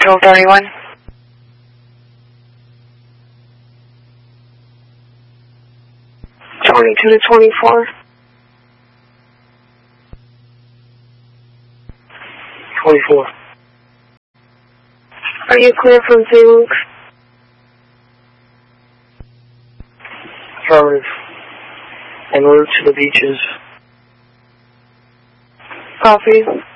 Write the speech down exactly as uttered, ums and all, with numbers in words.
Control thirty-one. twenty-two to twenty-four. twenty-four. Are you clear from Saint Luke's? Affirmative. En route to the beaches. Copy.